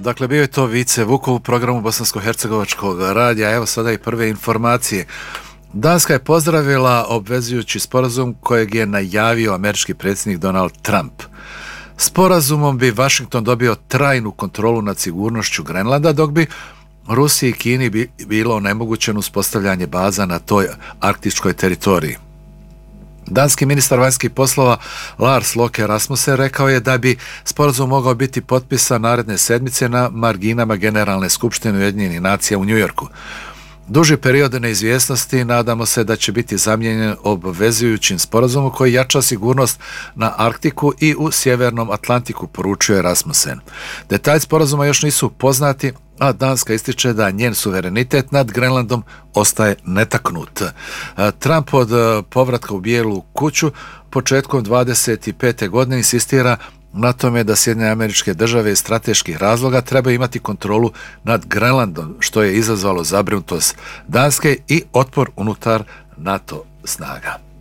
Dakle, bio je to Vice Vukov u programu Bosansko-hercegovačkog radija. Evo sada i prve informacije. Danska je pozdravila obvezujući sporazum kojeg je najavio američki predsjednik Donald Trump. Sporazumom bi Washington dobio trajnu kontrolu nad sigurnošću Grenlanda, dok bi Rusiji i Kini bilo onemogućeno uspostavljanje baza na toj arktičkoj teritoriji. Danski ministar vanjskih poslova Lars Løkke Rasmussen rekao je da bi sporazum mogao biti potpisan naredne sedmice na marginama Generalne skupštine Ujedinjenih nacija u Njujorku. Duži period neizvjesnosti nadamo se da će biti zamijenjen obvezujućim sporazumom koji jača sigurnost na Arktiku i u Sjevernom Atlantiku, poručio je Rasmussen. Detalji sporazuma još nisu poznati, a Danska ističe da njen suverenitet nad Grenlandom ostaje netaknut. Trump od povratka u Bijelu kuću početkom 25. godine insistira na tome da Sjedinjene Američke Države iz strateških razloga trebaju imati kontrolu nad Grenlandom, što je izazvalo zabrinutost Danske i otpor unutar NATO snaga.